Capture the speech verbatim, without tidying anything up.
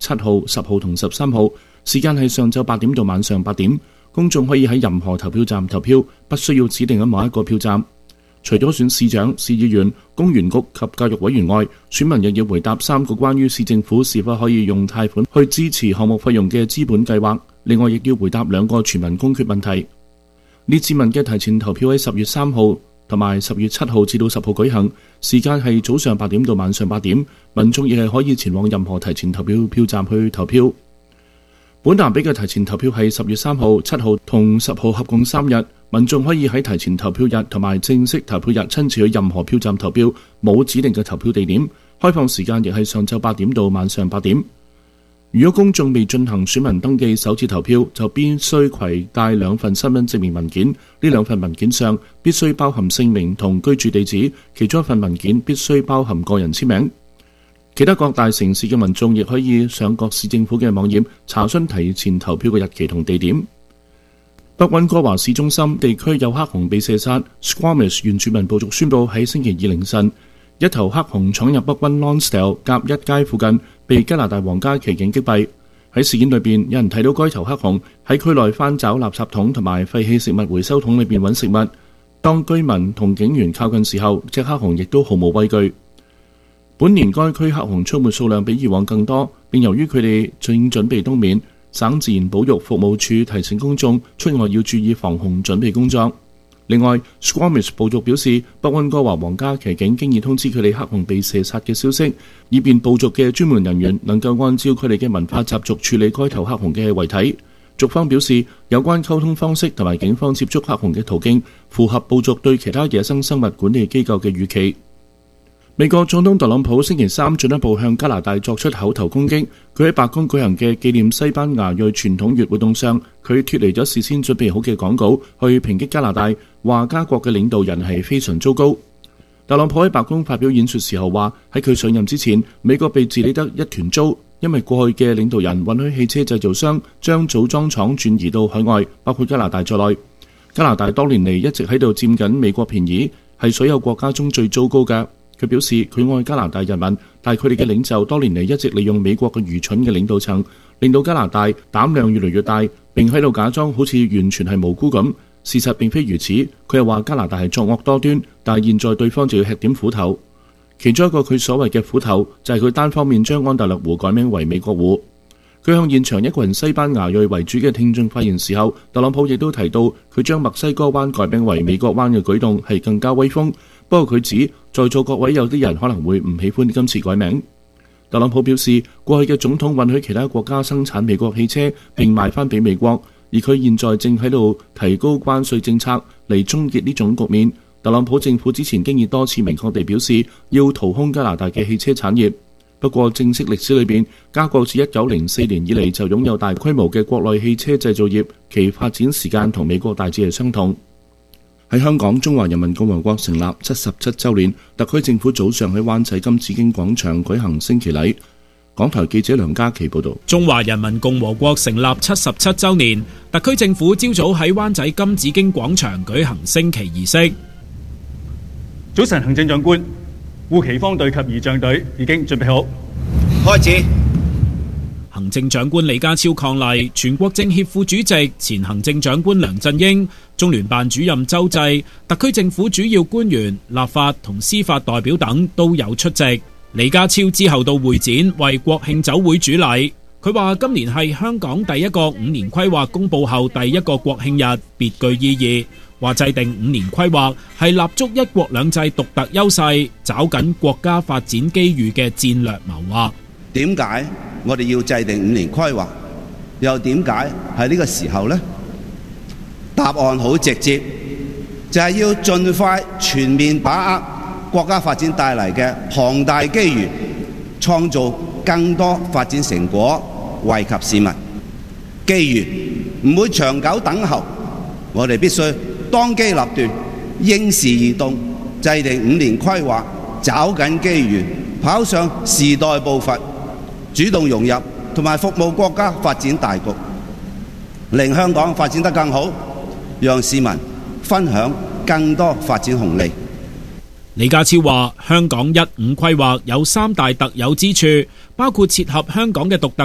七號、十號同十三號，時間係上晝八點到晚上八點。公眾可以喺任何投票站投票，不需要指定喺某一個票站。除咗選市長、市議員、公園局及教育委員外，選民亦要回答三個關於市政府是否可以用貸款去支持項目費用嘅資本計劃。另外，亦要回答兩個全民公決問題。列治文嘅提前投票喺十月三號同埋十月七號至到十號舉行，時間係早上八點到晚上八點。民眾亦係可以前往任何提前投票票站去投票。本南比嘅提前投票係十月三號、七號同十號合共三日。民眾可以喺提前投票日同埋正式投票日親自去任何票站投票，冇指定嘅投票地點。開放時間亦係上晝八點到晚上八點。如果公眾未進行選民登記首次投票，就必須攜帶兩份身份證明文件。呢兩份文件上必須包含姓名同居住地址，其中一份文件必須包含個人簽名。其他各大城市嘅民眾亦可以上各市政府嘅網頁查詢提前投票嘅日期同地點。北溫哥華市中心地區有黑熊被射殺 ，Squamish 原住民部族宣布喺星期二凌晨，一頭黑熊闖入北溫 Lonsdale 甲一街附近，被加拿大皇家騎警擊斃。喺事件裏邊，有人睇到該頭黑熊喺區內翻找垃圾桶同埋廢棄食物回收桶裏邊揾食物。當居民同警員靠近時候，隻黑熊亦都毫無畏懼。本年該區黑熊出沒數量比以往更多，並由於佢哋正準備冬眠，省自然保育服務處提醒公眾出外要注意防熊準備工作。另外 Squamish 部族表示，北溫哥華皇家騎警經已通知佢哋黑熊被射殺嘅消息，以便部族嘅專門人員能夠按照佢哋嘅文化習俗處理該頭黑熊嘅遺體。族方表示，有關溝通方式同埋警方接觸黑熊嘅途徑符合部族對其他野生生物管理機構嘅預期。美國總統特朗普星期三進一步向加拿大作出口頭攻擊。佢喺白宮舉行嘅紀念西班牙裔傳統月活動上，佢脫離咗事先準備好嘅講稿，去抨擊加拿大，話加國嘅領導人係非常糟糕。特朗普喺白宮發表演說時候話，喺佢上任之前，美國被治理得一團糟，因為過去嘅領導人允許汽車製造商將組裝廠轉移到海外，包括加拿大在內。加拿大多年嚟一直喺度佔緊美國便宜，係所有國家中最糟糕嘅。佢表示佢愛加拿大人民，但係佢哋嘅領袖多年嚟一直利用美國嘅愚蠢嘅領導層，令到加拿大膽量越嚟越大，並喺度假裝好似完全係無辜咁。事實並非如此。佢又話加拿大係作惡多端，但係現在對方就要吃點苦頭。其中一個佢所謂嘅苦頭就係佢單方面將安大略湖改名為美國湖。佢向現場一群西班牙裔為主嘅聽眾發言時候，特朗普亦都提到佢將墨西哥灣改名為美國灣嘅舉動係更加威風。不過佢指在座各位有啲人可能會唔喜歡今次改名。特朗普表示，過去嘅總統允許其他國家生產美國汽車並賣翻俾美國，而佢現在正喺度提高關稅政策嚟終結呢種局面。特朗普政府之前經已多次明確地表示要掏空加拿大嘅汽車產業。不過正式歷史裏邊，加國自一九零四年以嚟就擁有大規模嘅國內汽車製造業，其發展時間同美國大致係相同。喺香港中華人民共和國成立七十七週年，特區政府早上喺灣仔金紫荊廣場舉行升旗禮。港台記者梁嘉琪報道。 中華人民共和國成立七十七週年，特區政府朝早喺灣仔金紫荊廣場舉行升旗儀式。 早晨，行政長官，護旗方隊及儀仗隊已經準備好， 開始。 行政長官李家超伉儷，全國政協副主席、前行政長官梁振英、中聯辦主任周濟、特區政府主要官員、立法同司法代表等都有出席。李家超之後到會展為國慶酒會主禮。佢話今年係香港第一個五年規劃公佈後第一個國慶日，別具意義。話制定五年規劃係立足一國兩制獨特優勢，抓緊國家發展機遇嘅戰略謀劃。 點解我哋要制定五年規劃？又點解喺呢個時候呢？答案好直接，就係要盡快全面把握國家發展帶嚟嘅龐大機遇，創造更多發展成果，惠及市民。機遇唔會長久等候，我哋必須當機立斷，應時而動，制定五年規劃，抓緊機遇，跑上時代步伐，主動融入同埋服務國家發展大局，令香港發展得更好，讓市民分享更多發展紅利。 李家超話：香港一五規劃有三大特有之處，包括切合香港嘅獨特